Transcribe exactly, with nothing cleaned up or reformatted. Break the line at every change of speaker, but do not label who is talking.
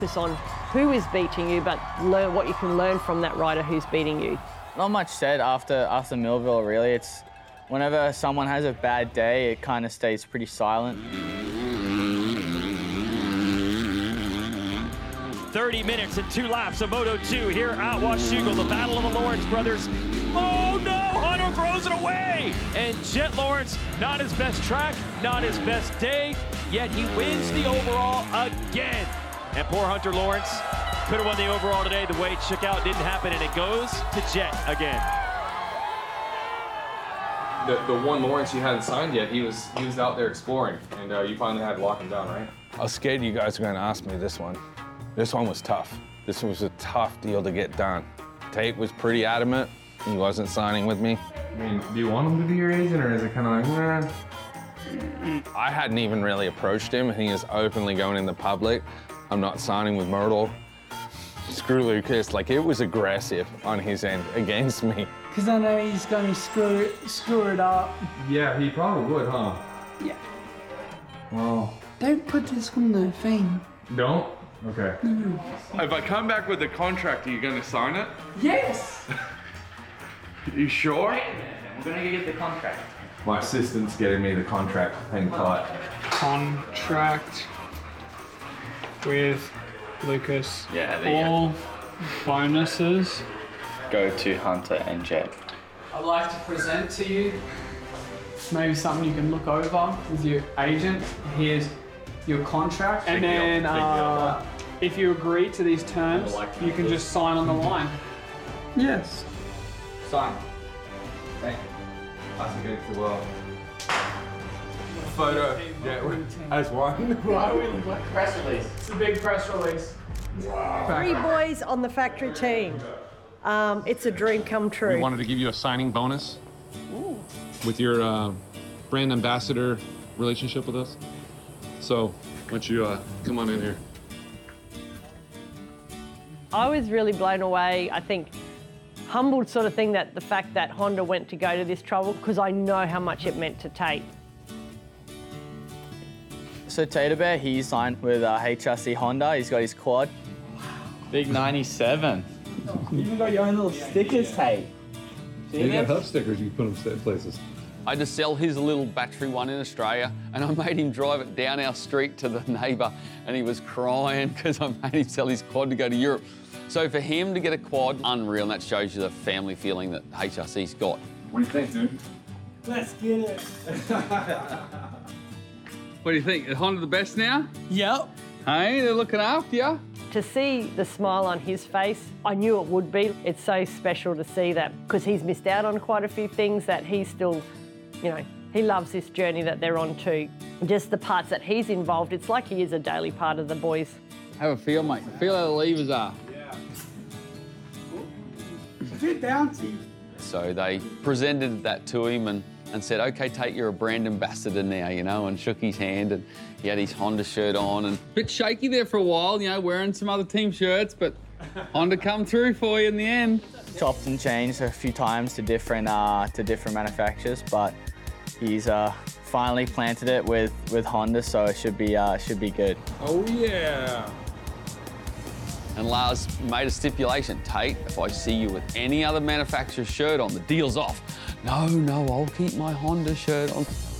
focus on who is beating you, but learn what you can learn from that rider who's beating you.
Not much said after, after Millville, really. It's whenever someone has a bad day, it kind of stays pretty silent.
thirty minutes and two laps of Moto two here at Washougal, the battle of the Lawrence brothers. Oh no, Hunter throws it away! And Jet Lawrence, not his best track, not his best day, yet he wins the overall again. And poor Hunter Lawrence could have won the overall today. The way it shook out didn't happen, and it goes to Jet again.
The, the one Lawrence you hadn't signed yet, he was he was out there exploring, and uh, you finally had to lock him down, right?
I was scared you guys were going to ask me this one. This one was tough. This was a tough deal to get done. Tate was pretty adamant. He wasn't signing with me.
I mean, do you want him to be your agent, or is it kind of like, nah?
I hadn't even really approached him, and he is openly going in the public. I'm not signing with Myrtle. Screw Lucas. Like, it was aggressive on his end against me.
Because I know he's going to screw it, screw it up.
Yeah, he probably would, huh?
Yeah.
Well.
Don't put this on the thing.
Don't? Okay.
No.
If I come back with the contract, are you going to sign it?
Yes!
You sure?
Wait a minute, we're going to get the contract.
My assistant's getting me the contract. Hang tight.
Contract with Lucas.
Yeah, there you
All bonuses.
Go to Hunter and Jet.
I'd like to present to you maybe something you can look over with your agent. Here's your contract, and then uh, if you agree to these terms, you can just sign on the line. Yes.
Sign. Thank you. That's a good as well. Photo. Yeah, as one.
Why we look like press release? It's a big press release.
Three boys on the factory team. Um, it's a dream come true.
We wanted to give you a signing bonus Ooh. with your uh, brand ambassador relationship with us. So, why don't you uh, come on in here?
I was really blown away. I think humbled sort of thing that the fact that Honda went to go to this trouble, because I know how much it meant to Tate.
So Tater Bear, he signed with uh, H R C Honda. He's got his quad. Big ninety-seven.
You even got your own little stickers, Tate.
You got hub stickers, you can put them places.
I had to sell his little battery one in Australia, and I made him drive it down our street to the neighbour, and he was crying because I made him sell his quad to go to Europe. So for him to get a quad, unreal, and that shows you the family feeling that H R C's got.
What do you think, dude?
Let's get it.
What do you think? Is Honda the best now?
Yep.
Hey, they're looking after you.
To see the smile on his face, I knew it would be. It's so special to see that, because he's missed out on quite a few things, that he's still, you know, he loves this journey that they're on too. Just the parts that he's involved, it's like he is a daily part of the boys.
Have a feel, mate. Feel how the levers are.
Yeah. It's a bit bouncy.
So they presented that to him and, and said, OK, Tate, you're a brand ambassador now, you know, and shook his hand, and he had his Honda shirt on, and a bit shaky there for a while, you know, wearing some other team shirts, but Honda come through for you in the end.
Chopped and changed a few times to different uh, to different manufacturers, but he's uh, finally planted it with with Honda, so it should be uh, should be good.
Oh yeah.
And Lars made a stipulation, Tate, if I see you with any other manufacturer's shirt on, the deal's off. No, no, I'll keep my Honda shirt on.